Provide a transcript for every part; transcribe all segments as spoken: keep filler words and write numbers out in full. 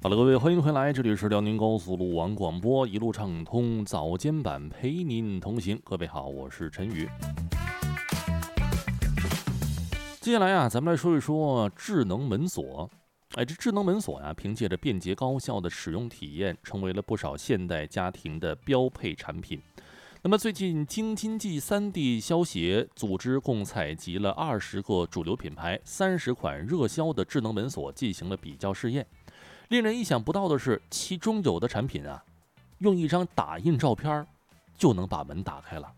好了，各位，欢迎回来，这里是辽宁高速路网广播，一路畅通，早间版陪您同行。各位好，我是陈宇。接下来啊，咱们来说一说智能门锁。哎，这智能门锁呀、啊，凭借着便捷高效的使用体验，成为了不少现代家庭的标配产品。那么最近，京津冀三地消协组织共采集了二十个主流品牌、三十款热销的智能门锁进行了比较试验。令人意想不到的是，其中有的产品啊，用一张打印照片就能把门打开了。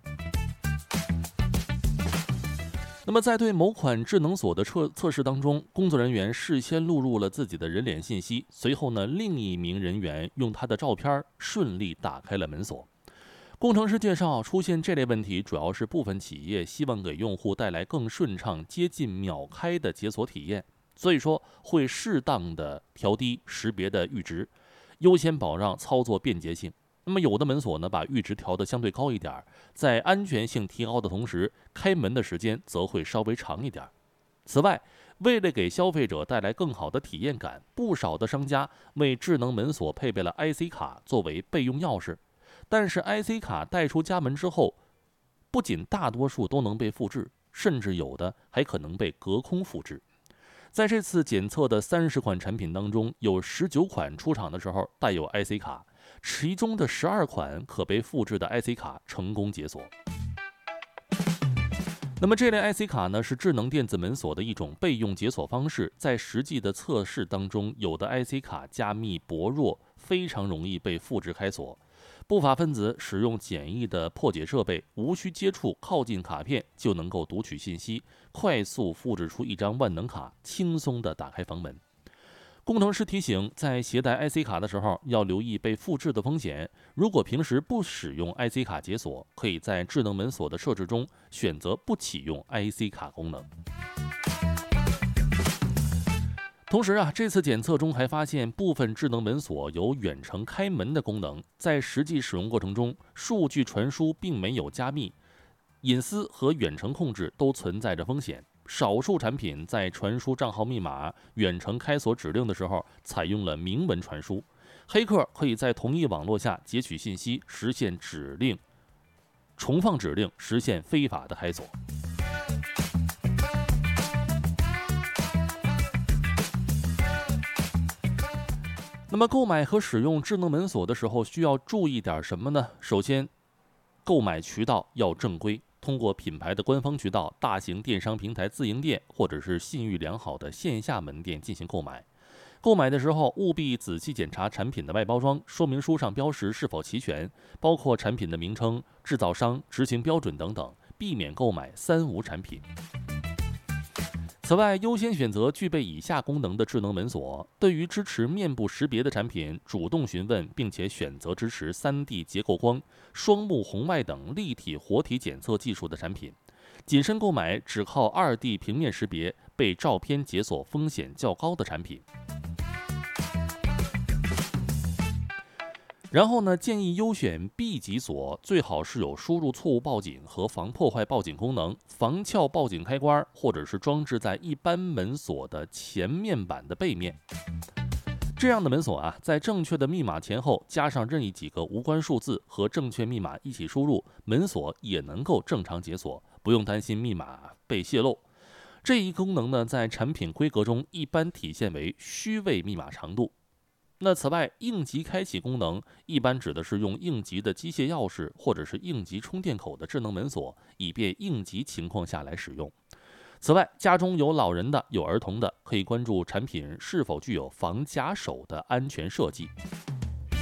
那么在对某款智能锁的测测试当中，工作人员事先录入了自己的人脸信息，随后呢，另一名人员用他的照片顺利打开了门锁。工程师介绍，出现这类问题主要是部分企业希望给用户带来更顺畅、接近秒开的解锁体验。所以说会适当的调低识别的阈值，优先保障操作便捷性。那么有的门锁呢，把阈值调得相对高一点，在安全性提高的同时，开门的时间则会稍微长一点。此外，为了给消费者带来更好的体验感，不少的商家为智能门锁配备了 I C 卡作为备用钥匙。但是 I C 卡带出家门之后，不仅大多数都能被复制，甚至有的还可能被隔空复制。在这次检测的三十款产品当中，有十九款出厂的时候带有 I C 卡，其中的十二款可被复制的 I C 卡成功解锁。那么这类 I C 卡呢，是智能电子门锁的一种备用解锁方式。在实际的测试当中，有的 I C 卡加密薄弱，非常容易被复制开锁。不法分子使用简易的破解设备，无需接触靠近卡片就能够读取信息，快速复制出一张万能卡，轻松地打开房门。工程师提醒，在携带 I C 卡的时候要留意被复制的风险。如果平时不使用 I C 卡解锁，可以在智能门锁的设置中选择不启用 I C 卡功能。同时啊，这次检测中还发现部分智能门锁有远程开门的功能，在实际使用过程中，数据传输并没有加密，隐私和远程控制都存在着风险。少数产品在传输账号密码、远程开锁指令的时候，采用了明文传输，黑客可以在同一网络下截取信息，实现指令重放指令，实现非法的开锁。那么购买和使用智能门锁的时候需要注意点什么呢？首先，购买渠道要正规，通过品牌的官方渠道、大型电商平台自营店或者是信誉良好的线下门店进行购买。购买的时候务必仔细检查产品的外包装，说明书上标识是否齐全，包括产品的名称、制造商、执行标准等等，避免购买三无产品。此外，优先选择具备以下功能的智能门锁。对于支持面部识别的产品，主动询问并且选择支持 三 D 结构光、双目红外等立体活体检测技术的产品。谨慎购买只靠 二 D 平面识别、被照片解锁风险较高的产品。然后呢，建议优选 B 级锁，最好是有输入错误报警和防破坏报警功能，防撬报警开关，或者是装置在一般门锁的前面板的背面。这样的门锁啊，在正确的密码前后加上任意几个无关数字和正确密码一起输入，门锁也能够正常解锁，不用担心密码被泄露。这一功能呢，在产品规格中一般体现为虚位密码长度。那此外，应急开启功能一般指的是用应急的机械钥匙或者是应急充电口的智能门锁，以便应急情况下来使用。此外，家中有老人的、有儿童的，可以关注产品是否具有防夹手的安全设计。